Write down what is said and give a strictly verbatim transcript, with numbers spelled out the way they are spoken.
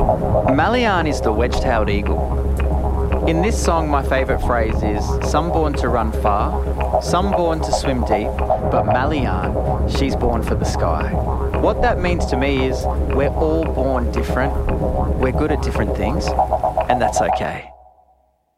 Malian is the wedge-tailed eagle. In this song, my favourite phrase is, some born to run far, some born to swim deep, but Malian, she's born for the sky. What that means to me is we're all born different, we're good at different things, and that's okay.